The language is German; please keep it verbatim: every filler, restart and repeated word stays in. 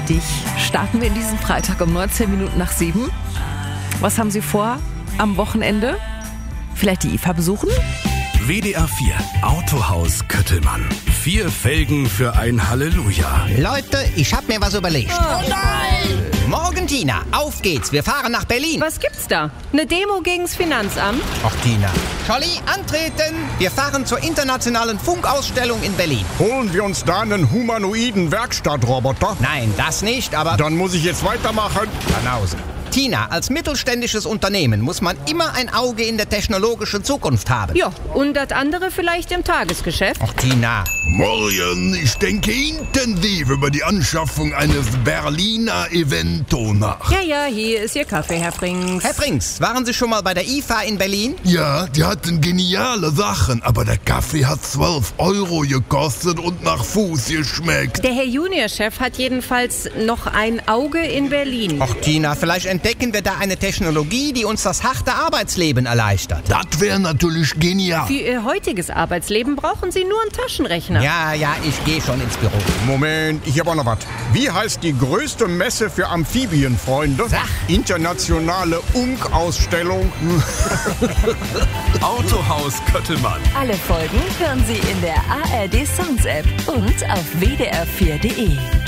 Richtig. Starten wir in diesem Freitag um neunzehn Minuten nach sieben. Was haben Sie vor am Wochenende? Vielleicht die I F A besuchen? W D R vier Autohaus Köttelmann. Vier Felgen für ein Halleluja. Leute, ich hab mir was überlegt. Oh nein! Morgen, Tina, auf geht's. Wir fahren nach Berlin. Was gibt's da? Eine Demo gegen's Finanzamt? Ach, Tina. Scholli, antreten. Wir fahren zur internationalen Funkausstellung in Berlin. Holen wir uns da einen humanoiden Werkstattroboter? Nein, das nicht, aber... Dann muss ich jetzt weitermachen. Banause. Tina, als mittelständisches Unternehmen muss man immer ein Auge in der technologischen Zukunft haben. Ja, und das andere vielleicht im Tagesgeschäft? Ach, Tina. Morgen, ich denke intensiv über die Anschaffung eines Berliner Evento nach. Ja, ja, hier ist Ihr Kaffee, Herr Frings. Herr Frings, waren Sie schon mal bei der I F A in Berlin? Ja, die hatten geniale Sachen, aber der Kaffee hat zwölf Euro gekostet und nach Fuß geschmeckt. Der Herr Juniorchef hat jedenfalls noch ein Auge in Berlin. Ach, Tina, vielleicht entdecken wir da eine Technologie, die uns das harte Arbeitsleben erleichtert. Das wäre natürlich genial. Für Ihr heutiges Arbeitsleben brauchen Sie nur einen Taschenrechner. Ja, ja, ich gehe schon ins Büro. Moment, ich habe auch noch was. Wie heißt die größte Messe für Amphibienfreunde? Sag. Internationale Unk-Ausstellung. Autohaus Köttelmann. Alle Folgen hören Sie in der A R D Sounds App und auf w d r vier punkt d e.